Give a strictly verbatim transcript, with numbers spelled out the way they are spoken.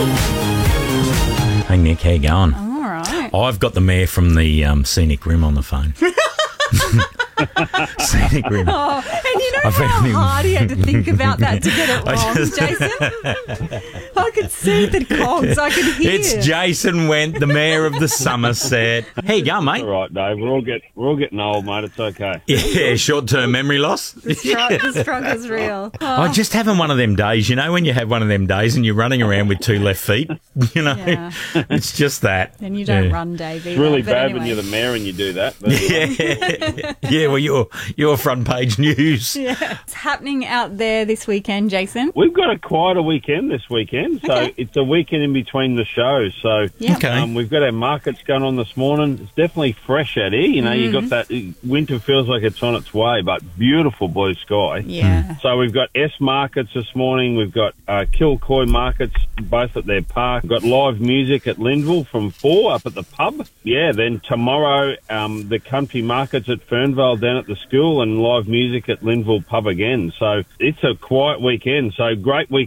Hey, Nick, how you going? All right. I've got the mayor from the um, Scenic Rim on the phone. Scenic Rim. Oh, and you know I how found him. hard he had to think about that to get it I wrong, just- Jason? I could see the cogs. I could hear. It's Jason Went, the mayor of the Somerset. How you going, mate? All right, Dave. We're all get we're all getting old, mate. It's okay. Yeah, short-term memory loss. The, strugg- the struggle's real. Oh, I'm just having one of them days, you know, when you have one of them days and you're running around with two left feet, you know, Yeah. it's just that. and you don't Yeah. run, Dave. It's really but bad anyway. when you're the mayor and you do that. But Yeah, yeah. Well, you're you're front page news. Yeah. It's happening out there this weekend, Jason. we've got a quieter weekend this weekend, so Okay. it's a weekend in between the shows. So Yeah. Okay. um, we've got our markets going on this morning. It's definitely fresh out here. You know, you got that winter feels like it's on its way, but beautiful blue sky. Yeah. So we've got S Markets this morning. We've got uh, Kilcoy Markets, both at their park. We've got live music at Linville from four up at the pub. Yeah, then tomorrow um, the country markets at Fernvale down at the school and live music at Linville pub again. So it's a quiet weekend. So great weekend.